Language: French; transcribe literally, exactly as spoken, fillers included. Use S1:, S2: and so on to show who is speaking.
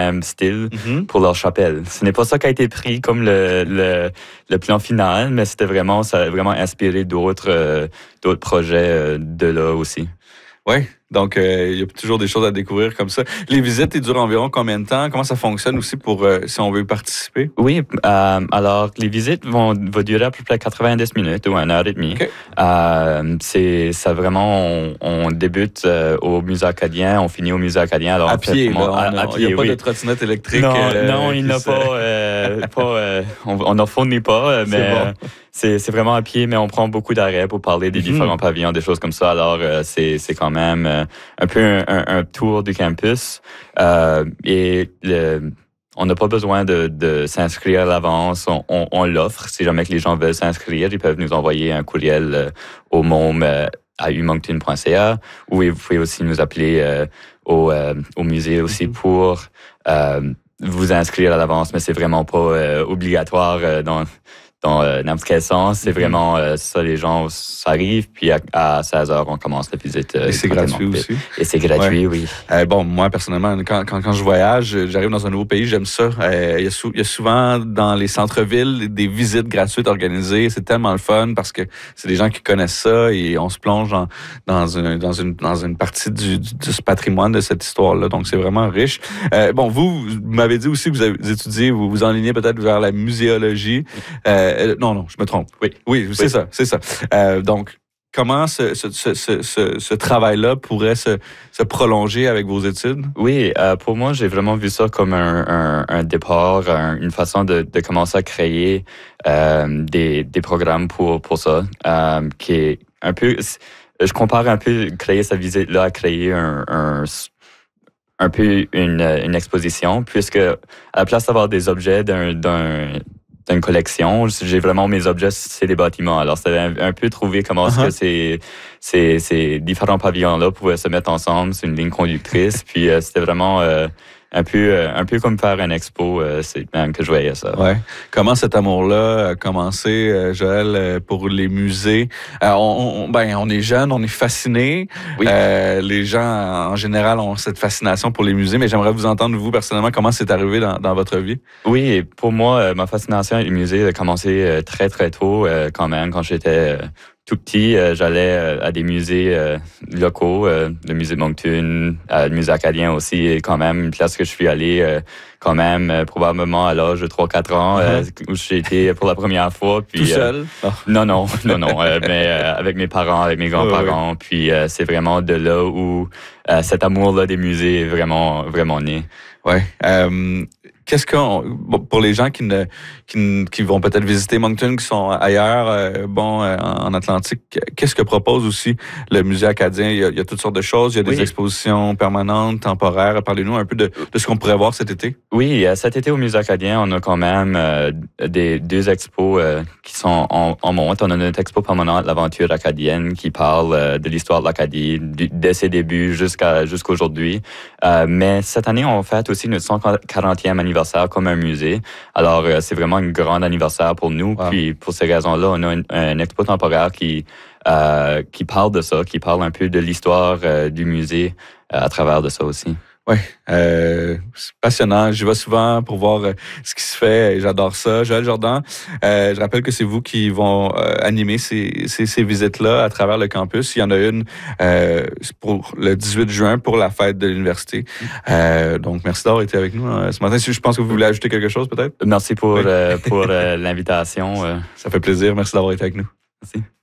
S1: même style
S2: mm-hmm.
S1: pour leur chapelle. Ce n'est pas ça qui a été pris comme le, le, le plan final, mais c'était vraiment, ça a vraiment inspiré d'autres, euh, d'autres projets euh, de là aussi.
S2: Oui, donc euh, il y a toujours des choses à découvrir comme ça. Les visites, ils durent environ combien de temps? Comment ça fonctionne aussi pour euh, si on veut participer?
S1: Oui, euh, alors les visites vont, vont durer à peu près quatre-vingt-dix minutes ou une heure et demie.
S2: Okay.
S1: Euh, c'est ça vraiment, on, on débute euh, au musée acadien, on finit au musée acadien. Alors
S2: à
S1: en fait,
S2: pied,
S1: mon,
S2: là,
S1: à,
S2: on
S1: à
S2: a,
S1: pied,
S2: il n'y a pas
S1: oui.
S2: de trottinette électrique.
S1: Non,
S2: euh,
S1: non, il n'a
S2: se...
S1: pas, euh, pas euh, on n'en fournit pas, mais
S2: c'est, bon.
S1: euh, c'est, c'est vraiment à pied, mais on prend beaucoup d'arrêts pour parler des mm-hmm. différents pavillons, des choses comme ça. Alors euh, c'est, c'est quand même euh, un peu un, un, un tour du campus euh, et le on n'a pas besoin de, de s'inscrire à l'avance. On, on, on l'offre. Si jamais que les gens veulent s'inscrire, ils peuvent nous envoyer un courriel euh, au môme euh, à u moncton point c a ou vous pouvez aussi nous appeler euh, au, euh, au musée aussi mm-hmm. pour euh, vous inscrire à l'avance. Mais c'est vraiment pas euh, obligatoire euh, dans, dans euh, n'importe quel sens. C'est mm-hmm. vraiment euh, ça, les gens s'arrivent, puis à, à seize heures, on commence la visite. Euh,
S2: Et c'est gratuit aussi.
S1: Et c'est gratuit, ouais. oui.
S2: Euh, bon, moi, personnellement, quand, quand, quand je voyage, j'arrive dans un nouveau pays, j'aime ça. Euh, il, y a sou- il y a souvent dans les centres-villes des visites gratuites organisées. C'est tellement le fun parce que c'est des gens qui connaissent ça et on se plonge dans, dans, un, dans, une, dans une partie du, du, de ce patrimoine, de cette histoire-là. Donc, c'est vraiment riche. Euh, bon, vous, vous m'avez dit aussi que vous avez étudié, vous vous enlignez peut-être vers la muséologie. Euh, non, non, je me trompe. Oui, oui, c'est oui. ça, c'est ça. Euh, donc, comment ce, ce, ce, ce, ce travail-là pourrait se, se prolonger avec vos études?
S1: Oui, euh, pour moi, j'ai vraiment vu ça comme un, un, un départ, un, une façon de, de commencer à créer euh, des, des programmes pour, pour ça, euh, qui est un peu... Je compare un peu créer cette visite-là à créer un... un un peu une, une exposition, puisque à la place d'avoir des objets d'un, d'un d'une collection, j'ai vraiment mes objets, c'est des bâtiments. Alors, c'est un, un peu trouver comment uh-huh. est-ce que ces, ces, ces différents pavillons-là pouvaient se mettre ensemble, c'est une ligne conductrice, puis euh, c'était vraiment euh, un peu euh, un peu comme faire une expo, euh, c'est même que je voyais ça.
S2: Ouais. Comment cet amour-là a commencé, euh, Joël, euh, pour les musées? Euh, on, on, ben, on est jeunes, on est fascinés. Oui. Euh, les gens, en général, ont cette fascination pour les musées, mais j'aimerais vous entendre, vous, personnellement, comment c'est arrivé dans, dans votre vie?
S1: Oui, pour moi, euh, ma fascination avec les musées a commencé euh, très, très tôt, euh, quand même, quand j'étais... Euh, tout petit, euh, j'allais euh, à des musées euh, locaux, euh, le musée de Moncton, euh, le musée acadien aussi, et quand même une place que je suis allé euh, quand même euh, probablement à l'âge de trois quatre ans, euh, uh-huh. où j'ai été pour la première fois. Puis,
S2: tout seul?
S1: Euh, oh. Non, non, non, non, euh, mais euh, avec mes parents, avec mes grands-parents. Oui, oui. Puis euh, c'est vraiment de là où euh, cet amour-là des musées est vraiment, vraiment né.
S2: Oui. Euh, qu'est-ce qu'on, bon, pour les gens qui ne, qui, qui vont peut-être visiter Moncton, qui sont ailleurs, euh, bon, euh, en Atlantique, qu'est-ce que propose aussi le musée acadien? Il y a, il y a toutes sortes de choses. Il y a des oui. expositions permanentes, temporaires. Parlez-nous un peu de, de ce qu'on pourrait voir cet été.
S1: Oui, cet été au musée acadien, on a quand même euh, des deux expos euh, qui sont en, en monte. On a notre expo permanente, l'aventure acadienne, qui parle euh, de l'histoire de l'Acadie, du, dès ses débuts jusqu'à jusqu'à aujourd'hui. Euh, mais cette année, on fête aussi notre cent quarantième anniversaire comme un musée. Alors, euh, c'est vraiment un grand anniversaire pour nous. Wow. Puis, pour ces raisons-là, on a une, une expo temporaire qui, euh, qui parle de ça, qui parle un peu de l'histoire euh, du musée euh, à travers de ça aussi.
S2: Oui, euh, c'est passionnant. J'y vais souvent pour voir euh, ce qui se fait et j'adore ça. Joël Jourdan, euh, je rappelle que c'est vous qui vont euh, animer ces, ces, ces visites-là à travers le campus. Il y en a une euh, pour le dix-huit juin pour la fête de l'université. Euh, donc, merci d'avoir été avec nous hein, ce matin. Je pense que vous voulez ajouter quelque chose peut-être?
S1: Merci pour, oui. euh, pour euh, l'invitation. Euh.
S2: Ça fait plaisir. Merci d'avoir été avec nous.
S1: Merci.